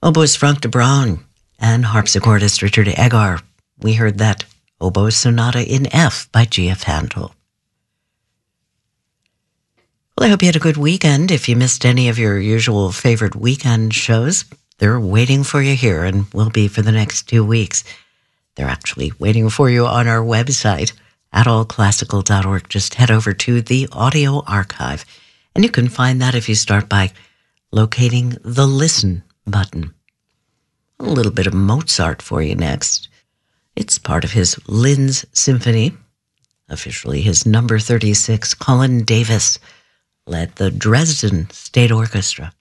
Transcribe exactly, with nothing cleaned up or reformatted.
Oboist Frank de Bruin and harpsichordist Richard Egar. We heard that Oboe Sonata in F by G F Handel. Well, I hope you had a good weekend. If you missed any of your usual favorite weekend shows, they're waiting for you here and will be for the next two weeks. They're actually waiting for you on our website, at all classical dot org. Just head over to the audio archive, and you can find that if you start by locating the Listen button. A little bit of Mozart for you next. It's part of his Linz Symphony, officially his number thirty-six. Colin Davis led the Dresden State Orchestra.